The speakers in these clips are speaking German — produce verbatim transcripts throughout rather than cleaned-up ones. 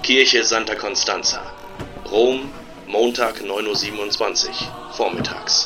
Kirche Santa Constanza. Rom, Montag neun Uhr siebenundzwanzig, vormittags.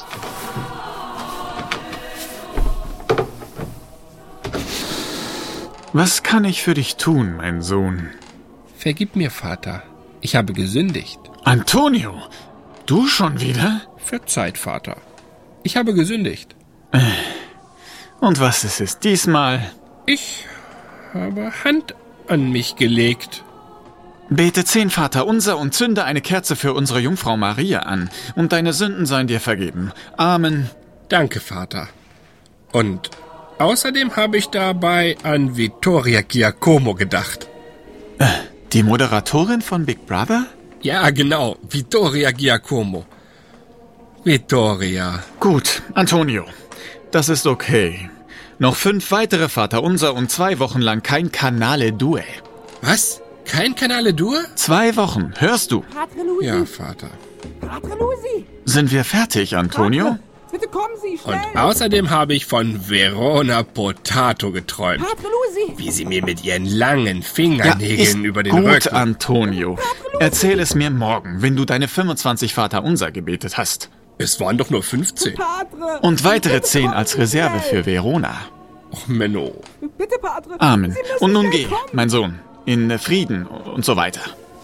Was kann ich für dich tun, mein Sohn? Vergib mir, Vater. Ich habe gesündigt. Antonio, du schon wieder? Verzeiht, Vater. Ich habe gesündigt. Und was ist es diesmal? Ich habe Hand an mich gelegt. Bete zehn Vaterunser und zünde eine Kerze für unsere Jungfrau Maria an, und deine Sünden seien dir vergeben. Amen. Danke, Vater. Und außerdem habe ich dabei an Vittoria Giacomo gedacht. Die Moderatorin von Big Brother? Ja, genau. Vittoria Giacomo. Vittoria. Gut, Antonio. Das ist okay. Noch fünf weitere Vaterunser und zwei Wochen lang kein Canale Due. Was? Kein Canale Due? Zwei Wochen, hörst du? Padre Luigi. Ja, Vater. Padre Luigi. Sind wir fertig, Antonio? Padre, bitte kommen Sie, schnell. Und außerdem habe ich von Verona Potato geträumt. Padre Luigi. Wie sie mir mit ihren langen Fingernägeln über den gut, Rücken... Antonio. Erzähl es mir morgen, wenn du deine fünfundzwanzig Vaterunser gebetet hast. Es waren doch nur fünfzehn. Padre. Und weitere zehn als Reserve für Verona. Och, Menno. Bitte, Padre. Amen. Sie müssen Und nun schnell geh, kommen. mein Sohn, in Frieden und so weiter.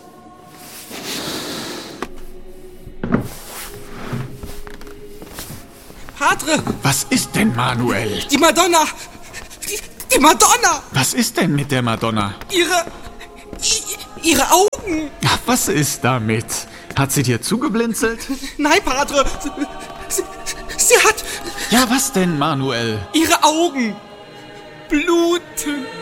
Padre, Was ist denn, Manuel? die Madonna. Die, die Madonna. Was ist denn mit der Madonna? Ihre... i- Ihre Augen. Ach, was ist damit? Hat sie dir zugeblinzelt? Nein, Padre. Sie, sie hat Ja, was denn, Manuel? ihre Augen bluten.